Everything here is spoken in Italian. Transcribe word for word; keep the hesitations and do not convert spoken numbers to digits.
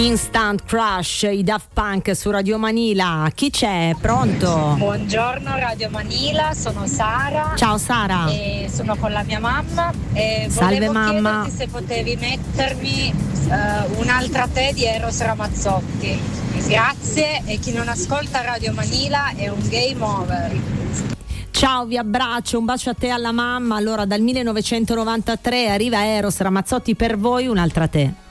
Instant Crush, i Daft Punk su Radio Manila. Chi c'è? Pronto? Buongiorno Radio Manila, sono Sara. Ciao Sara. E sono con la mia mamma e Salve volevo mamma. chiederti se potevi mettermi uh, un'altra te di Eros Ramazzotti. Grazie, e chi non ascolta Radio Manila è un game over. Ciao, vi abbraccio, un bacio a te e alla mamma. Allora, dal millenovecentonovantatré arriva Eros Ramazzotti, per voi un'altra te.